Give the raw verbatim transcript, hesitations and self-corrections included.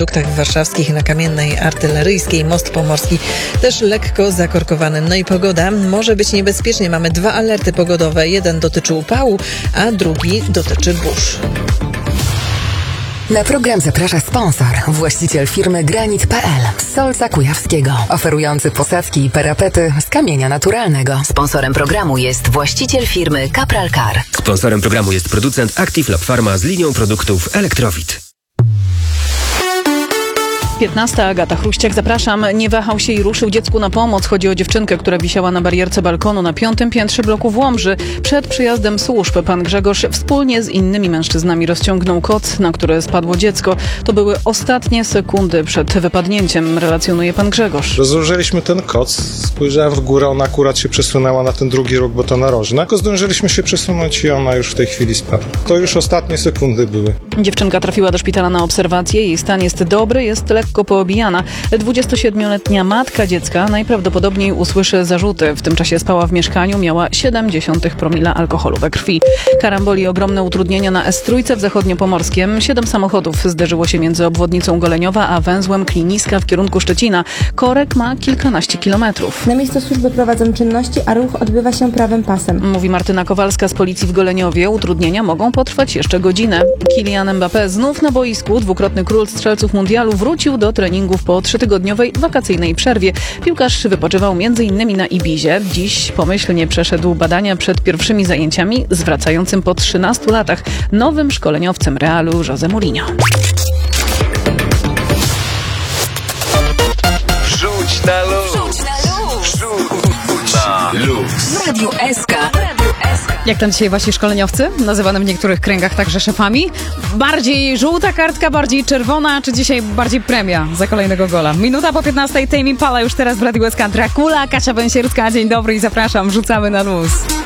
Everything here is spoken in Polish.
wiaduktach warszawskich na Kamiennej Artyleryjskiej. Most pomorski też lekko zakorkowany. No i pogoda może być niebezpiecznie. Mamy dwa alerty pogodowe. Jeden dotyczy upału, a drugi dotyczy burz. Na program zaprasza sponsor, właściciel firmy Granit kropka pe el z Solca Kujawskiego, oferujący posadzki i parapety z kamienia naturalnego. Sponsorem programu jest właściciel firmy Capral Car. Sponsorem programu jest producent Active Lab Pharma z linią produktów Elektrowit. piętnasta Agata Chruściak, zapraszam. Nie wahał się i ruszył dziecku na pomoc. Chodzi o dziewczynkę, która wisiała na barierce balkonu na piątym piętrze bloku w Łomży. Przed przyjazdem służb pan Grzegorz wspólnie z innymi mężczyznami rozciągnął koc, na który spadło dziecko. To były ostatnie sekundy przed wypadnięciem, relacjonuje pan Grzegorz. Rozłożyliśmy ten koc, spojrzałem w górę, ona akurat się przesunęła na ten drugi róg, bo to narożne. Tylko zdążyliśmy się przesunąć i ona już w tej chwili spadła. To już ostatnie sekundy były. Dziewczynka trafiła do szpitala na obserwację. Jej stan jest dobry, jest lekko poobijana. dwudziestosiedmioletnia matka dziecka najprawdopodobniej usłyszy zarzuty. W tym czasie spała w mieszkaniu, miała siedemdziesiąt promila alkoholu we krwi. Karamboli, ogromne utrudnienia na es trzy w Zachodniopomorskiem. Siedem samochodów zderzyło się między obwodnicą Goleniowa a węzłem Kliniska w kierunku Szczecina. Korek ma kilkanaście kilometrów. Na miejscu służby prowadzą czynności, a ruch odbywa się prawym pasem. Mówi Martyna Kowalska z policji w Goleniowie. Utrudnienia mogą potrwać jeszcze godzinę. Kylian Mbappé znów na boisku. Dwukrotny król strzelców mundialu wrócił do treningów po trzytygodniowej wakacyjnej przerwie. Piłkarz wypoczywał między innymi na Ibizie. Dziś pomyślnie przeszedł badania przed pierwszymi zajęciami z wracającym po trzynastu latach nowym szkoleniowcem Realu José Mourinho. Rzuć na luz! Rzuć na luz! Rzuć na luz! W Radiu S K. Jak tam dzisiaj wasi szkoleniowcy? Nazywane w niektórych kręgach także szefami. Bardziej żółta kartka, bardziej czerwona, czy dzisiaj bardziej premia za kolejnego gola? Minuta po piętnastej, Tame Impala już teraz w Radiu S K. Dracula, Kasia Węsierska, dzień dobry i zapraszam, rzucamy na luz.